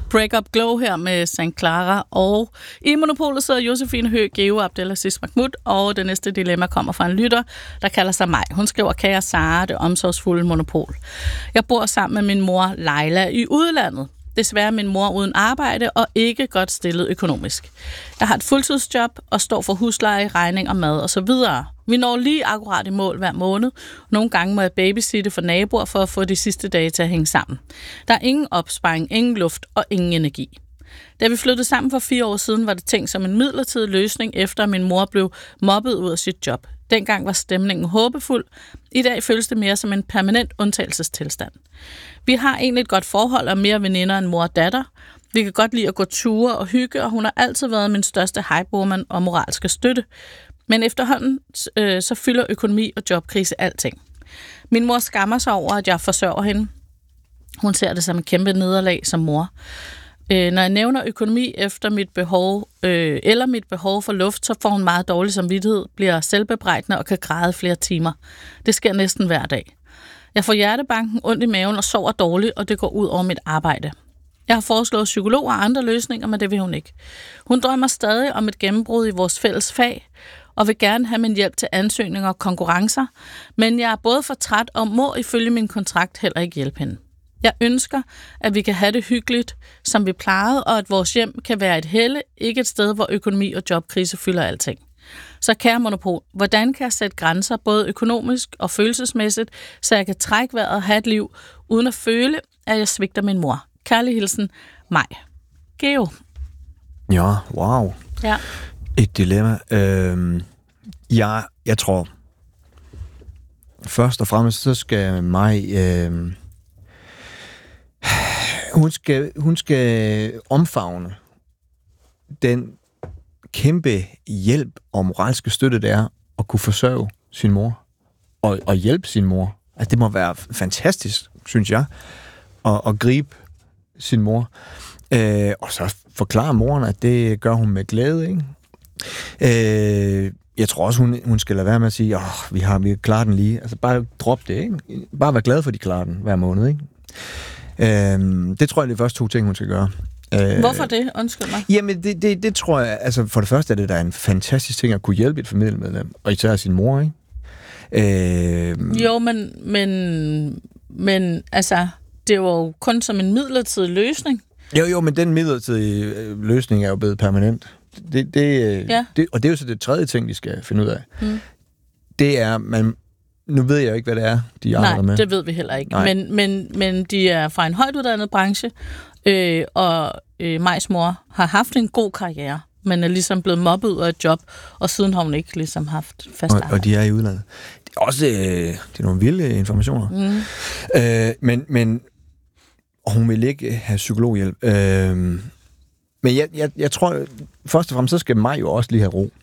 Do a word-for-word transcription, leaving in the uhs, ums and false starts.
Break Up Glow her med Sankt Clara, og i Monopolet sidder Josefine Høgh, Geo Abdelaziz Mahmoud, og det næste dilemma kommer fra en lytter, der kalder sig mig. Hun skriver, kære Sara, det omsorgsfulde monopol. Jeg bor sammen med min mor Leila i udlandet. Desværre er min mor uden arbejde og ikke godt stillet økonomisk. Jeg har et fuldtidsjob og står for husleje, regning og mad osv. Vi når lige akkurat i mål hver måned. Nogle gange må jeg babysitte for naboer for at få de sidste dage til at hænge sammen. Der er ingen opsparing, ingen luft og ingen energi. Da vi flyttede sammen for fire år siden, var det tænkt som en midlertidig løsning, efter at min mor blev mobbet ud af sit job. Dengang var stemningen håbefuld. I dag føles det mere som en permanent undtagelsestilstand. Vi har egentlig et godt forhold og mere veninder end mor og datter. Vi kan godt lide at gå ture og hygge, og hun har altid været min største hypewoman og moralske støtte. Men efterhånden øh, så fylder økonomi og jobkrise alting. Min mor skammer sig over, at jeg forsørger hende. Hun ser det som en kæmpe nederlag som mor. Øh, når jeg nævner økonomi efter mit behov, øh, eller mit behov for luft, så får hun meget dårlig samvittighed, bliver selvbebrejdende og kan græde flere timer. Det sker næsten hver dag. Jeg får hjertebanken, ondt i maven og sover dårligt, og det går ud over mit arbejde. Jeg har foreslået psykolog og andre løsninger, men det vil hun ikke. Hun drømmer stadig om et gennembrud i vores fælles fag, og vil gerne have min hjælp til ansøgninger og konkurrencer, men jeg er både for træt og må ifølge min kontrakt heller ikke hjælpe hende. Jeg ønsker, at vi kan have det hyggeligt, som vi plejede, og at vores hjem kan være et helle, ikke et sted, hvor økonomi og jobkrise fylder alting. Så kære monopol, hvordan kan jeg sætte grænser, både økonomisk og følelsesmæssigt, så jeg kan trække vejret og have et liv, uden at føle, at jeg svigter min mor? Kærlig hilsen, mig. Geo. Ja, wow. Ja. Et dilemma. Øhm, jeg, jeg tror, først og fremmest, så skal mig... Øhm, hun, skal, hun skal omfavne den kæmpe hjælp og moralske støtte, det er at kunne forsørge sin mor og, og hjælpe sin mor. Altså, det må være fantastisk, synes jeg, at, at gribe sin mor. Øh, og så forklare moren, at det gør hun med glæde, ikke? Øh, jeg tror også, hun, hun skal lade være med at sige, åh, vi har, vi klarer den lige. Altså, bare drop det, ikke? Bare være glad for, at de klarer den hver måned, ikke? Øh, det tror jeg, det er de første to ting, hun skal gøre. Hvorfor det? Undskyld mig. Jamen, det, det, det tror jeg, altså for det første er det, der er en fantastisk ting at kunne hjælpe et familiemedlem, og især sin mor, ikke? Øh... Jo, men, men, men altså, det var jo kun som en midlertidig løsning. Jo, jo, men den midlertidige løsning er jo blevet permanent. Det, det, ja. det, og det er jo så det tredje ting, de skal finde ud af. Mm. Det er, man, nu ved jeg jo ikke, hvad det er, de arbejder Nej, med. Nej, det ved vi heller ikke. Men, men, men de er fra en højt uddannet branche, øh, og øh, Majs mor har haft en god karriere, men er ligesom blevet mobbet ud af et job, og siden har hun ikke ligesom haft fast arbejde. Og, og de er i udlandet. Det er også øh, det er nogle vilde informationer. Mm. Øh, men, men og hun vil ikke have psykologhjælp. Øh, men jeg, jeg, jeg tror, først og fremmest, så skal mig jo også lige have ro.